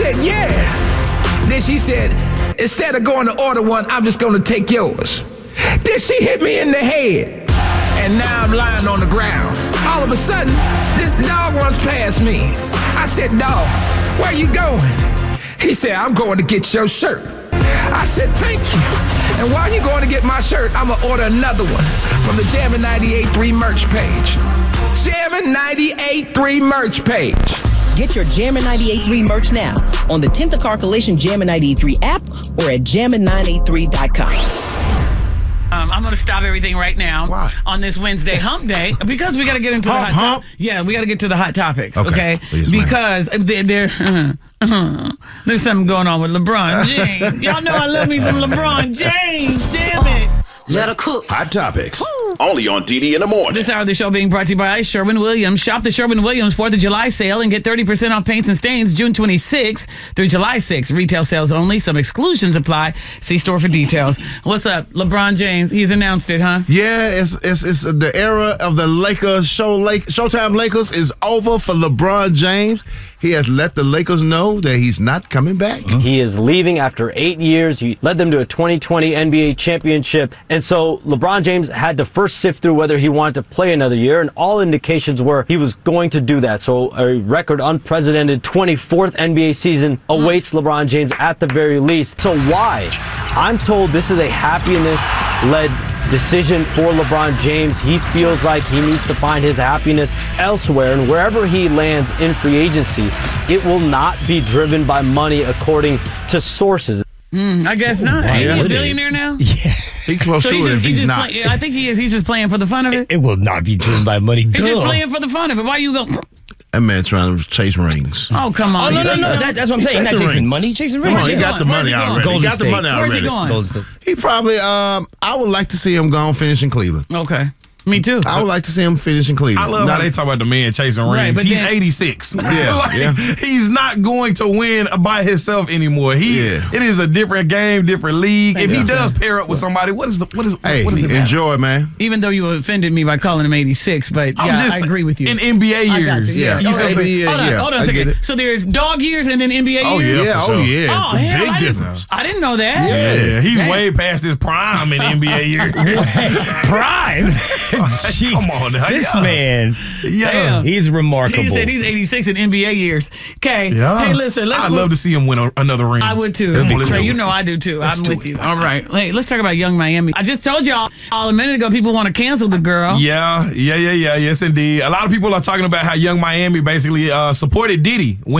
said, yeah. Then she said, instead of going to order one, I'm just going to take yours. Then she hit me in the head. And now I'm lying on the ground. All of a sudden, this dog runs past me. I said, dog, where you going? He said, I'm going to get your shirt. I said, thank you. And while you're going to get my shirt, I'm going to order another one from the Jammin' 98.3 merch page. Jammin' 98.3 merch page. Get your Jammin' 98.3 merch now on the 10th of Car Collision Jammin' 98.3 app or at jammin983.com. I'm going to stop everything right now. Why? On this Wednesday hump day because we got to get into the hot topics. Yeah, we got to get to the hot topics, okay? Please, because there's something going on with LeBron James. Y'all know I love me some LeBron James. Damn it. Let her cook. Hot Topics. Only on DD in the morning. This hour of the show being brought to you by Sherwin-Williams. Shop the Sherwin-Williams 4th of July sale and get 30% off paints and stains June 26th through July 6th. Retail sales only. Some exclusions apply. See store for details. What's up, LeBron James? He's announced it, huh? Yeah, it's the era of the Lakers Showtime Lakers is over for LeBron James. He has let the Lakers know that he's not coming back. He is leaving after 8 years. He led them to a 2020 NBA championship. And so LeBron James had to first sift through whether he wanted to play another year, and all indications were he was going to do that. So a record unprecedented 24th NBA season awaits LeBron James at the very least. So why? I'm told this is a happiness-led decision for LeBron James. He feels like he needs to find his happiness elsewhere, and wherever he lands in free agency, it will not be driven by money, according to sources. I guess not. Ain't he a billionaire now? Yeah. He's close to it if he's not. I think he is. He's just playing for the fun of it. It will not be driven by money. He's just playing for the fun of it. Why you go? That man trying to chase rings. Oh, come on. Oh, no. That's what I'm saying. He's not chasing money. He's chasing rings. Come on, he got the money already. Golden He got the State. money Where's already. he going? Golden State. He probably, I would like to see him go and finish in Cleveland. Okay. Me too. I would like to see him finish in Cleveland. I love how they talk about the man chasing rings. Right, but he's then- 86. Yeah, He's not going to win by himself anymore. It is a different game, different league. If he does pair up with somebody, what is Hey, it matter? enjoy, man. Even though you offended me by calling him 86, but yeah, I agree with you. In NBA I got years. you, yeah. You see what I'm saying? Hold on a I get second. it. So there's dog years and then NBA Oh, years? yeah. for sure. Oh, It's a hell, big difference. I didn't know that. Yeah, he's Dang. way past his prime in NBA years. Prime. Jeez. Come on now. This Yeah. man. Damn. He's remarkable. He said he's 86 in NBA years. Okay. Yeah. Hey, listen. I'd love to see him win another ring. I would too. Come on, let's So do you it. know I do too. Let's I'm do with it. you. All right. Hey, let's talk about Young Miami. I just told y'all a minute ago people want to cancel the girl. Yeah. Yes, indeed. A lot of people are talking about how Young Miami basically supported Diddy when